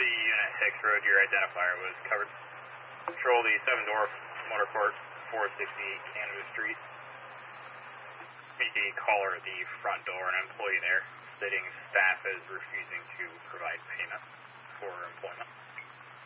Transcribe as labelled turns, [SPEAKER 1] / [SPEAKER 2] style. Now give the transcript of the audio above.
[SPEAKER 1] Unit 6 Road, your identifier was covered. Patrol the 7-door motor court, 468 Canada Street. You see a caller at the front door, an employee there, stating staff is refusing to provide payment for employment.